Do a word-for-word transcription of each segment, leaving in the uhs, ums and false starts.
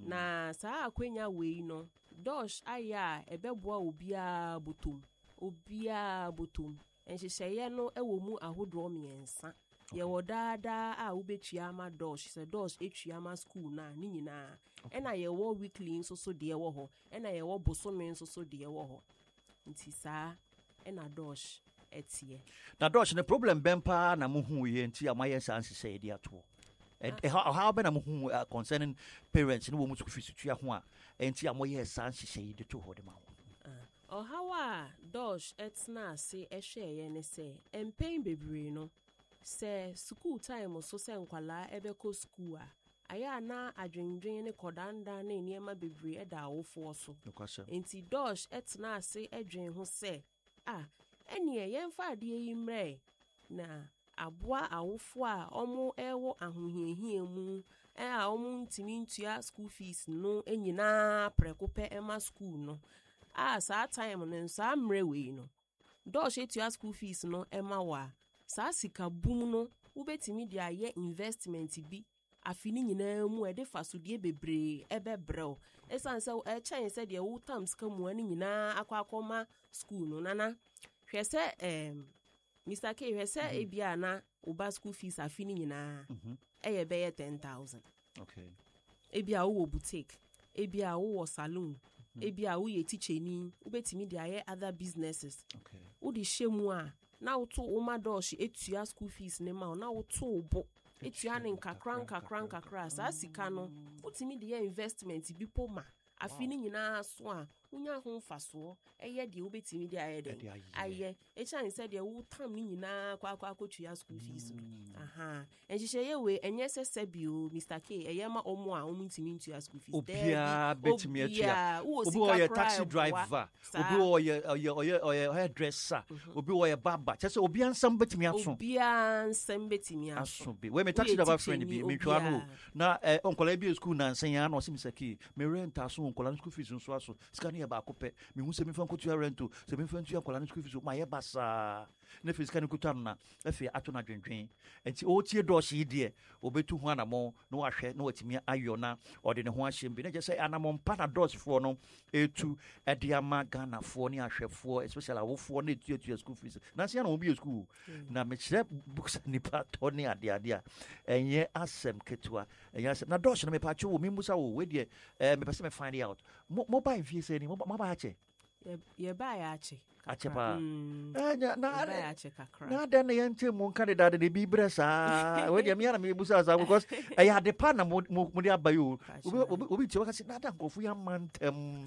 na saa akwenya we no dosh aya ebeboa obia botom obia botom enhyehyeye no ewo mu ahodo miensa ye wodada a ubetua ma dosh se dosh etua ma school na ni nyina ena ye wo weekly nso so de wo ho ena ye wo bosome nso so de wo ho nti saa ena dosh etie na dosh ne problem bempa na muhu ye nti amaye sanse say de ato e how be na muhu concerning parents ni wo mu school fees tua ho a nti amoye sanse say de to ho de ma ho oh how a dosh etna se ehwe ye ne se empen bebre no se school time so se nkwala ebeko school a aya na adwendwen ne kodanda na eniema bebre eda awofo so enti dosh etna se edwen ho se ah enie yemfa ade yi mre na aboa awofo a omo ewo ahohiehie mu e a omo ntimi ntua school fees no enyina prekope ema school no ah saa time no saa mre we no dosh etua school fees no ema wa saa sika bum no ubetimi dia ye investment bi afini nyina mu e de fasodie bebre ebebrel esan se e chen se de wo tam sika mu ani nyina akwa akoma school no nana hwe se em Mister K hwe se ebia na oba school fees afini nyina eye be ye ten thousand okay ebia wo boutique ebia wo salon ebia wo ye teacheni ubetimi dia ye other businesses okay wo di shemu a na uto uma dosh etua school fees ne ma na uto bo etua ne nkakra nkakra nkakra saa sika no utimi de investment bi poma afini nyina so a unya ho mfaso eye de obetimi de aye de aye e chan se de wo tam ni nyina kwa kwa akotua school fees aha enhyehyeye ye we enye sese bio Mister K eye ma omo a omo ntimi ntua school fees obia betimi atua obi wo ye taxi driver obi wo ye oye oye hairdresser obi wo ye barber chese obi ansam betimi aso obi ansam betimi aso bi we me taxi driver friend bi me twa no na onkola bi school na nsan ya na o Mister K me rent aso onkola school fees nso aso sika ne ba akopɛ me hu se me fa nkotua rento se me fa ntua kola no school fees ma ye basa na fisika ne kutua na afi ato na dwendwen enti o tie dosh yi de obetu ho anamo na wahwɛ na watimi ayo na ode ne ho ahyem bi na je say anamo mpa na dosh fo no etu ede ama Ghana fo ne ahwɛfo especially awofo na etu etu school fees na se na obi school na me kyerɛ books ni pa to ne ade ade a enye asem ketua enye asem na dosh na me pa cho wo me musa wo we de eh me pese me find out mobile fee say ni mobile ache ye ba ya ache achepa eh na na ache kakra na den na yente mo candidate de bi bresa we de me na me busa sa because eh ya de pa na mo mo de abayo obi obi ti waka say na da nkofu ya mantem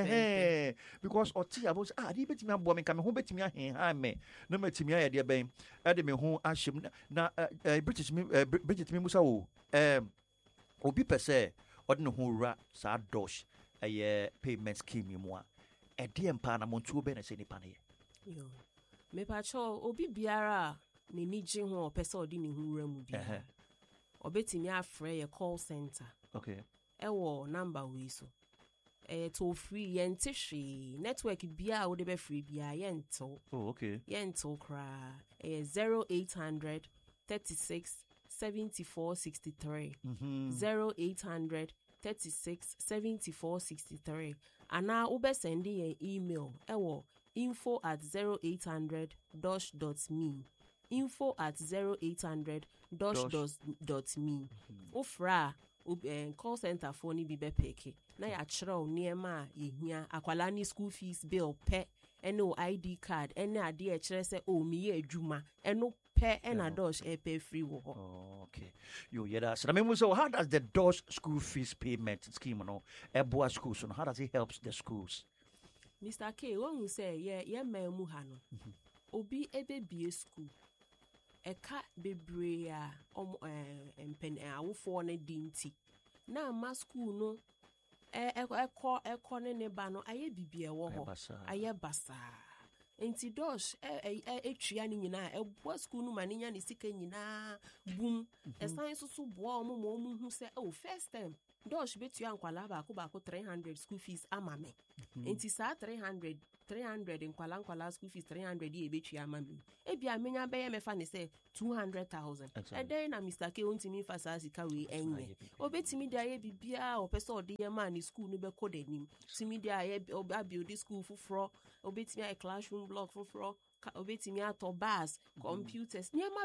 eh because oti abo ah de betimi abo me ka me ho betimi ahen ha me na matimi aye de ben e de me ho ahyem na British me British me busa wo eh obi pese odi ne ho ra sa dosh eye payment scheme mu a e de empa na montu obe na se nipa ne yo me pa cho obi biara ne ni gye ho pese odi ne ho ra mu bia obetimi afre ye call center okay e wo number we so eh to free yente hwe network bia wo de be free bia yento oh okay yento kra eh zero eight hundred thirty-six seventy-four sixty-three mhm zero eight hundred thirty-six seventy-four sixty-three ana ube sending an email ewo info at zero eight hundred dosh dot me info at zero eight hundred dosh dot me ofra call center phone bi be peke na ya kyerɛw niema yehia akwala ni school fees bill pe eno I D card ene ade e kyerɛ sɛ o mi ye adwuma eno pe ena dosh e pay free wo ho. Oh, okay. You hear that? So I mean, so how does the dosh school fees payment scheme, no, Eboa schools, so how does it help the schools? Mister K, when you say yeah, yeah, me muhano, obi ebe be school, e ka bebre a um empen a wofo ne dinti. Na ma school no, e e ko e ko ne ne ba no aye bibie wo ho, aye basa. Enti dosh e e etua ni nyina e bo school no mani nya ni sika nyina bum esan so so bo omo mo mu hu se oh first time Dosh bet you ankwala ba ko ba ko three hundred school fees amame. Enti sa three hundred three hundred in kwala kwala school fees three hundred ye bet you amame. E bia menya be me fa ne say two hundred thousand. E den na Mister K ontimi fa sa sika we enye. Obetimi dia ye bibia o pese ode ye ma ni school no be ko denim. Timi dia ye oba build school fufro, obetimi a classroom block fufro. Obetimi ato bus, computers, niema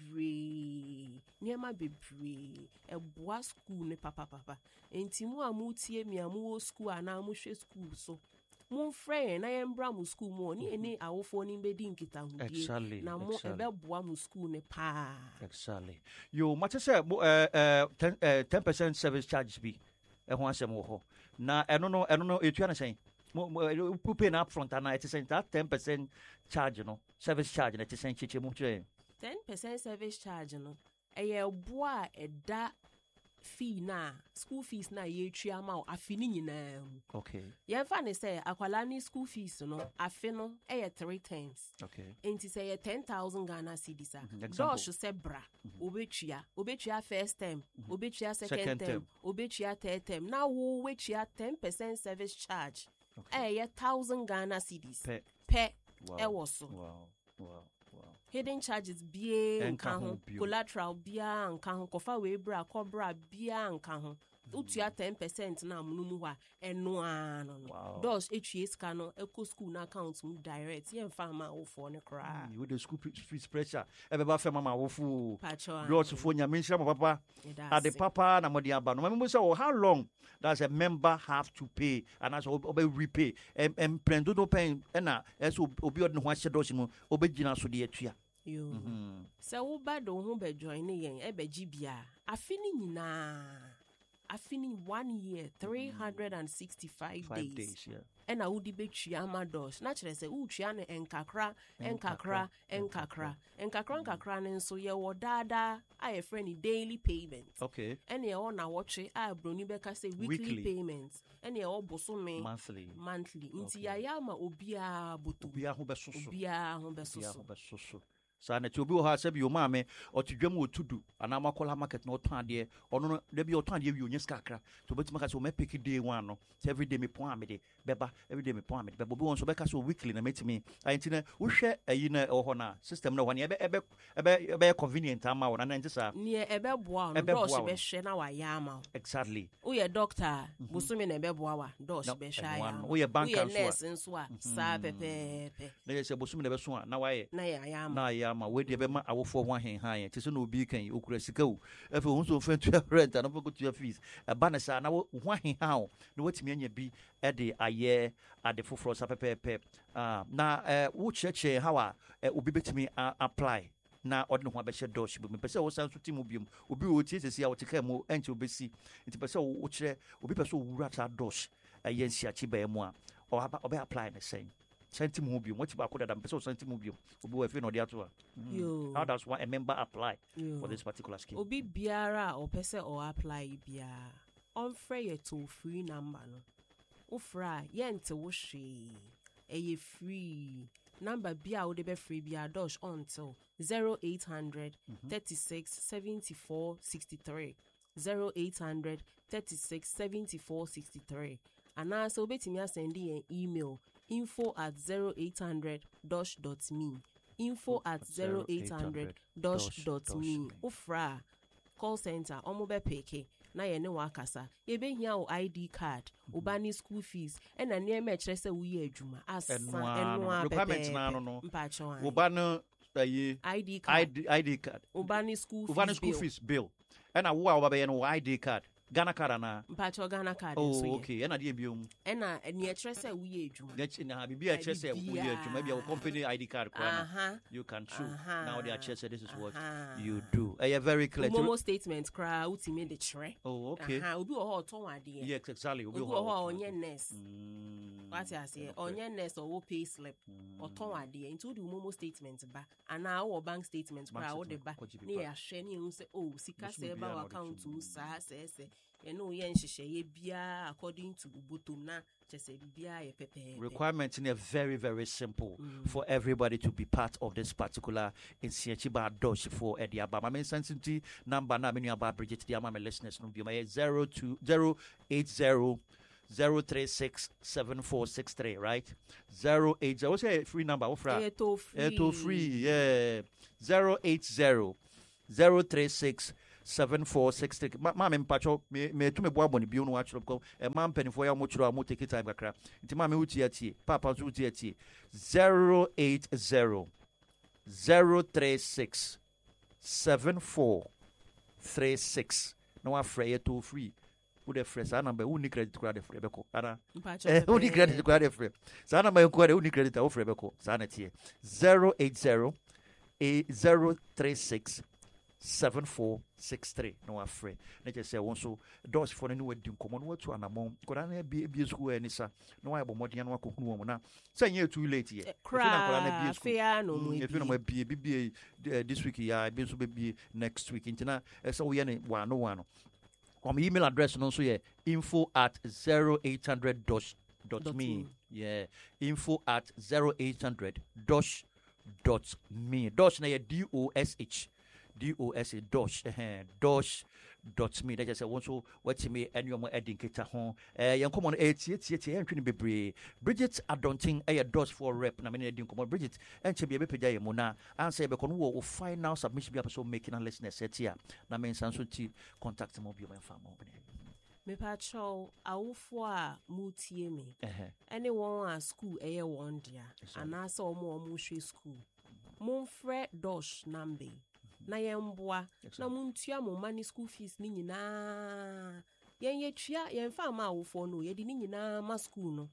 bebre, niema bebre, e boa school ne papa papa. Enti mu amutie mi amu school ana amu hwe school so. Mon frère na yembra mu school mo ni ene awofo ni bedi nkita hudie na mo ebe boa mu school ne pa. Exactly. Yo mache say uh uh ten percent service charge bi e ho asem wo ho. Na eno no eno no etua na sen. Mo pay na up front and it is that ten percent charge no service charge na it is chiche mo tire ten percent service charge no eye boa eda fee na school fees na ye twa ma afini nyina okay ye fa ne say akwala ni school fees no afi no eye three times okay enti say ye ten thousand Ghana cedis do should say bra obetua obetua first term obetua second term obetua third term now wo wetua ten percent service charge. Okay. Eh, thousand Ghana cedis. Pe. Pe. Wow. E was Wow. Wow. Wow. Hidden charges bia nka collateral bia nka kofa we bra cobra bia nka utua ten percent na amunumu wa eno ano no dos hs ka no eco school na account mu direct ye mfa ma wo fo ne kra you the school fees pressure e be ba fe mama wo fu pacho dos fo nya menhira mo papa at the papa na mo dia ba no me say how long does a member have to pay and as obe repay em em prendo do pen na eso obi od no ho ahye dos mu obe gina so de atua yo so wo ba do ho be join yen e be gibia afini nyina afini one year three hundred sixty-five days, days yeah. And I would be chiama dos. Naturally, say, "Ooh, chiane enkakra, enkakra, enkakra, enkakra, enkakra." And so, yeah, what dada, I have friendly daily payments. Okay. And yeah, on a watch it, I brony beka say weekly, weekly payments. And yeah, all bosume monthly, monthly. Inti ya yama obia butu. Obia ho besoso. Obia ho besoso. Obia ho besoso. Sa na ti obi wo ha se bi o ma me o ti dwam o tudu ana makola market na o tan de ono no de bi o tan de wi onye skakra to betima ka se o me pick day one no so every day me pon amede beba every day me pon amede beba obi won so be ka so weekly na metimi ayinti na wo hwe ayi na o ho na system na ho na ebe ebe ebe ebe convenient ama wo na na ntisa ne ebe boa no dosh be hwe na wa ya ama exactly wo ye doctor busumi na ebe boa wa dosh be hwe ya wo ye bank and so wo ye nurse nso a sa pepe na ye se busumi na be so na wa ye na ya ya ama na ya ma we de be ma awofo ho hen han ye tese na obi kan okura sika o efe wo so fan to rent na go to fees e ba na sa na wo ho hen han na watimi anya bi e de aye ade foforo sa pepepe ah na eh wo cheche how a obi betimi apply na odne ho abehye dosh bi me pese wo san so timu biom obi wo tie sesi a wo tika mu enti obesi enti pese wo kire obi pese wo wura ta dosh aye nsiachi ba mu a obi apply na sen sentiment biom what ba ko da pese wo sentiment biom obi wo afi no de ato a how does one a member apply Yo. for this particular scheme obi biara o pese o apply bia on free to free number no wo fra ye nte wo hwe eye free number bia wo de be free bia dosh until zero eight hundred thirty-six seventy-four sixty-three zero eight hundred thirty-six seventy-four sixty-three and also betimi send an email info at zero eight hundred dosh dot me info at zero eight hundred dosh dot me ufra call center omo be peke na ye ne wakasa ye be hia o I D card obani school fees e na ne me kire se wo ye adwuma asa enwa requirement na no no mpacho an obano ayi I D card I D card obani school fees obani school fees bill e na wo a wo ba ye no I D card Ghana card na mpacho Ghana card oh, so okay e na de biom e na ne kire se wo ye adwuma get na bibi a kire se wo ye adwuma bia wo company I D card kwa na you can show now they are kire se this is what you do e very clear momo statement kra ultimate de kire oh okay aha obi o ho ton ade yes exactly obi o ho onye nurse what you say onye nurse or pay slip or ton ade into the momo statement ba ana wo bank statement kra wo de ba na ya hwe ni hu say oh sika se ba account mu sa se se you know yen hye bia according to bottom na chese bia ye pepe. Requirements in a very very simple mm. for everybody to be part of this particular initiative dosh for Ediaba. My main sensitivity number na menu about Bridget the my listeners no be my zero two zero eight zero zero three six seven four six three, right? zero eight zero. What's your free number? What free? Eto free. Eto free. Yeah. zero eight zero zero three six seven four six three. Ma me mpacho me me to me boa boni bi onu achro ko e ma mpanifo ya mo chro mo take time kakra. Nti ma me uti atie. Papa so uti atie. zero eight zero zero three six seven four three six. No afraid Eto free. Who the friends are number who need credit to credit for Rebecca. Anna, who need credit to credit for Sana by who need credit of Rebecca. Sanity zero eight zero eight zero three six seven four six three. No afraid. Let us say also doors for any way to come on to an amount. Could I be a school and Nissa? No, I have more than one woman. Say you too late here. Cry, fair, no, if you know, be a B B this week, yeah, be so be next week. Interna, so we are one no one. My email address also yeah info at zero eight hundred dosh dot me yeah info at zero eight hundred dosh dot me dosh na D O S H D O S H dosh eh dosh dot me that just also what me and your edin kita ho eh yan come on eighty eighty eighty and bebre Bridget Adonting eh dosh for rep na me edin come on Bridget and che be be pagya yemo na answer be kono wo final submission be episode making and listener set here na me sanso ti contact mo bi o menfa mo me pa chow awofo a mutie me anyone at school eh one dia anasa omo omo hwe school mon frɛ dosh nambe na yemboa na muntua mo mani school fees ni nyina yen yetua yen fa ma awofo no ye di ni nyina ma school no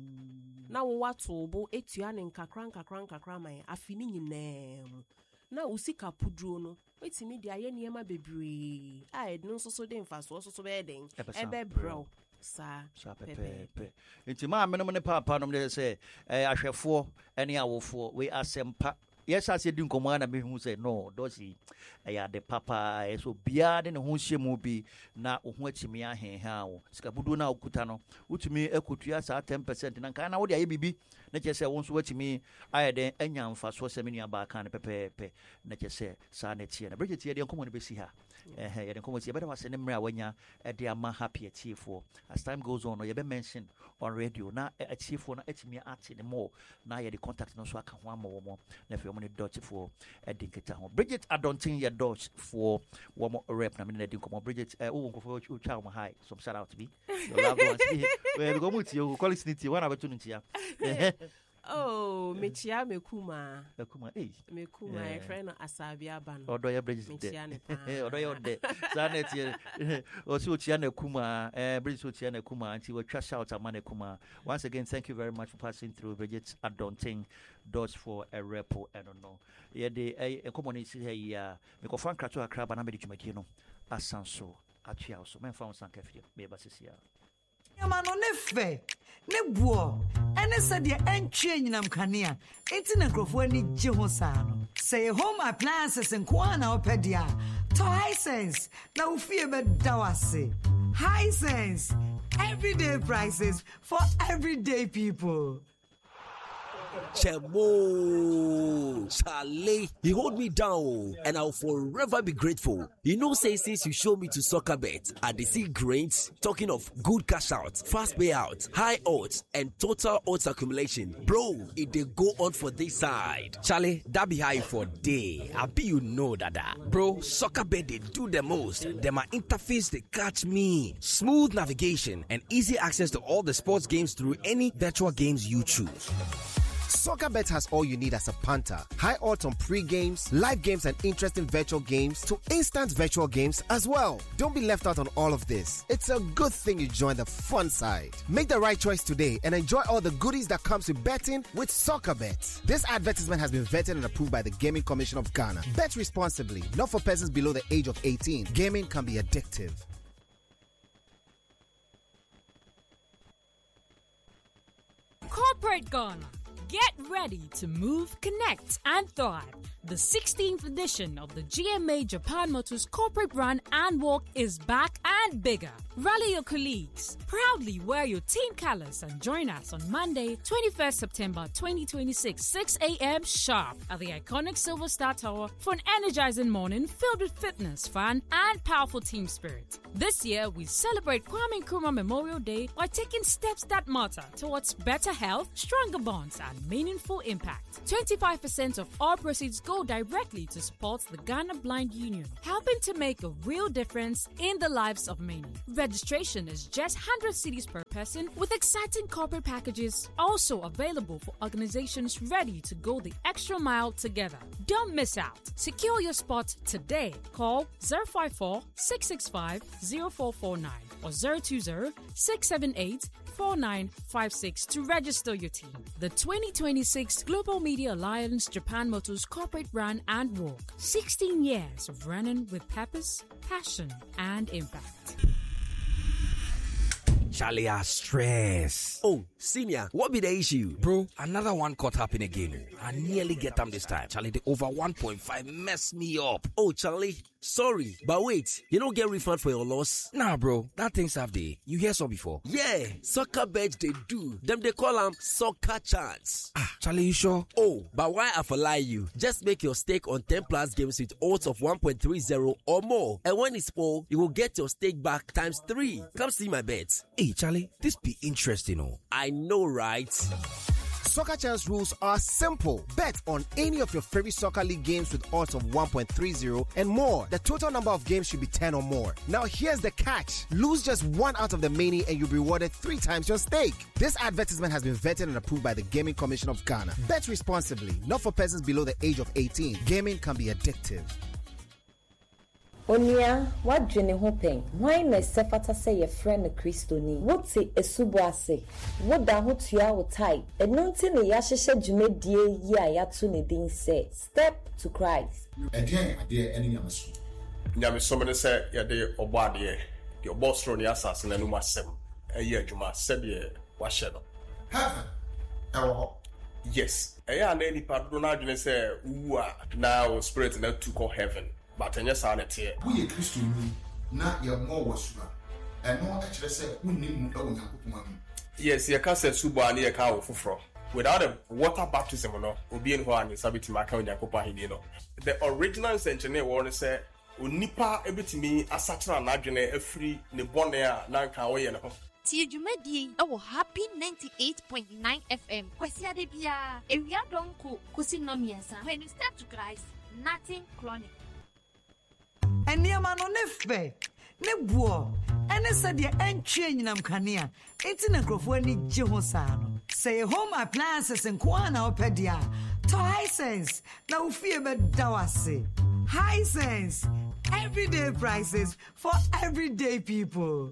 na wo wato bo etua ne nkakran nkakran nkakran man afi ni nyina na usika pudro no wetimi dia ye niema bebre a ed no so so den fa so so so be den ebe bro sa pepe enti ma me no ne papa no me say eh ahwefo ene awofo we asempa. Yes, I said, Dinkomana, me who said, no, does he? I had the papa, so beard and who she will be now, which me a how Scabuduna Kutano, which me a kutrias at ten percent, and can now the A B B. Nature say, once watch me, I had an young fast was seminar back and pepe, nature say, sanity and a Bridget here, come on, be see her. Eh, and come see better was in a when ya at the ama happy at chief for as time goes on, or you be mentioned on radio now a chief for not me at anymore. Now you the contact no so I can one more more. If you want to dodge for a dinketa. Bridget, I don't think you're dodge for one more rep. I mean, I didn't come on Bridget. Oh, for you, child, high. Some shout out to me. Your loved ones. Well, go with you, call it one opportunity. Oh, Mechia Mekuma. Mekuma, eh? Mekuma, a friend of Asabia Ban. Or do you Bridget? Or do you de Sanet? Or so Chiana Kuma, eh, Bridget Chiana Kuma, and she will trash out a man Kuma. Once again, thank you very much for passing through Bridget. I don't think does for a repo. I don't know. Yeah, the a community here, because Frank Krato a crab and I'm ready to make you know. Asanso, Achiao, so men found some cafe, maybe Cecilia. Yamano ne fe ne buo ene se de entwe nyinam kanea enti na krofo ani gye ho saa no say home appliances nko na opedia to Hisense na ufie be dawase Hisense everyday prices for everyday people. Chemo, Charlie, he hold me down, and I'll forever be grateful. You know, say since you showed me to soccer bet, I dey see great. Talking of good cash out, fast payout, high odds, and total odds accumulation, bro. It dey go on for this side. Charlie, that be high for day. I be you know that, bro. Soccer bet they do the most. Them my interface they catch me. Smooth navigation and easy access to all the sports games through any virtual games you choose. SoccerBet has all you need as a punter. High odds on pre-games, live games and interesting virtual games to instant virtual games as well. Don't be left out on all of this. It's a good thing you join the fun side. Make the right choice today and enjoy all the goodies that comes with betting with SoccerBet. This advertisement has been vetted and approved by the Gaming Commission of Ghana. Bet responsibly, not for persons below the age of eighteen. Gaming can be addictive. Corporate Ghana. Get ready to move, connect, and thrive. The sixteenth edition of the G M A Japan Motors Corporate Run and Walk is back and bigger. Rally your colleagues. Proudly wear your team colors and join us on Monday, twenty-first September twenty twenty-six, six a.m. sharp at the iconic Silver Star Tower for an energizing morning filled with fitness, fun, and powerful team spirit. This year, we celebrate Kwame Nkrumah Memorial Day by taking steps that matter towards better health, stronger bonds, and meaningful impact. twenty-five percent of all proceeds go directly to support the Ghana Blind Union, helping to make a real difference in the lives of many. Registration is just one hundred cedis per person with exciting corporate packages also available for organizations ready to go the extra mile together. Don't miss out. Secure your spot today. Call zero five four, six six five, zero four four nine or zero two zero, six seven eight, four nine five six to register your team. The twenty twenty-six Global Media Alliance Japan Motors Corporate Run and Walk. sixteen years of running with purpose, passion, and impact. Charlie, I stress. Oh, senior, what be the issue? Bro, another one caught up in a game. I nearly get them this time. Charlie, the over one point five messed me up. Oh, Charlie, sorry. But wait, you don't get refund for your loss? Nah, bro, that thing's have day. You hear so before? Yeah, soccer bet they do. Them they call them soccer chance. Ah, Charlie, you sure? Oh, but why I for lie you? Just make your stake on ten plus games with odds of one point three zero or more. And when it's full, you will get your stake back times three. Come see my bets. Hey, Charlie, this be interesting, oh. I know, right? Soccer Chance rules are simple. Bet on any of your favorite soccer league games with odds of one point three zero and more. The total number of games should be ten or more. Now here's the catch. Lose just one out of the many and you'll be rewarded three times your stake. This advertisement has been vetted and approved by the Gaming Commission of Ghana. Bet responsibly, not for persons below the age of eighteen. Gaming can be addictive. Onia, what dwene ho pen? Why na sefata say your friend Christoni? What say esubo ase? What da ho tua wo tai? Enunti ne ya hyehye dwumedie yi a ya to ne din say step to Christ. Again, ade eni nyameso. Nyameso me say ya de obo ade the obo soro ne asase na numa sem. Eye adwuma sebe wa hye no. Ha. Ewo. Yes. Eya na nipa do na adwene say wu a na o spirit na to call heaven. But in your sanity, we are Christian, not your more was and no actually said, we need no one. Yes, your castle suba near cow for without a water baptism, no, will be in one in Sabiti Maka and Yakopa Hidino. The original engineer warner said, Unipa ebit me a satra nagene a free Nebonea Nankawe and Tia Jumedi, our happy ninety-eight point nine F M. Kwasia de Bia, a real donko, Kusinomiasa. When you step to Christ, nothing chronic. Eniama no ne fe ne buo ene se de entwe nyinam kanea enti na krofo ani gye ho saa no say home appliances nko na opedia to Hisense na ufie be dawase Hisense everyday prices for everyday people.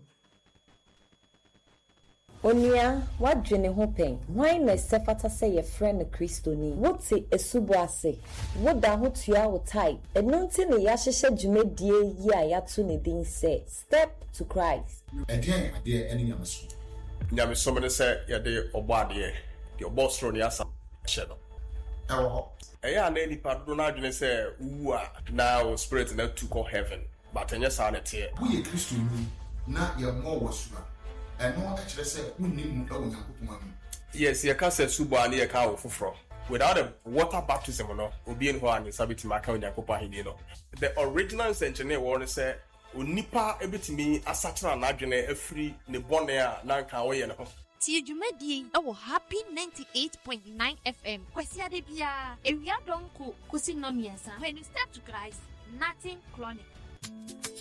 Onia, what dwene ho pen? Why na sefata say your friend Christoni? What say esubo ase? What da ho tua wo tai? Enunti ne ya hyehye dwumedie yi a ya to ne din say step to Christ. Again, ade eni nyameso. Nyameso me say ya de obo ade the obo soro ne asa hye no. Ewo. Eya na nipa do na adwene say wu a na o spirit na to call heaven. But in your sanity, we are Christian, not your more was and no actually said, we need no one. Yes, your castle suba near cow for without a water baptism, no, will be in one in Sabiti Maka and Yakopa Hidino. The original engineer warner said, Unipa ebit me a satra nagene a free Nebonea Nankawe and Tia Jumedi, our happy ninety-eight point nine F M. Kwasia de Bia, a real donko, Kusinomiasa. When you step to Christ, nothing chronic.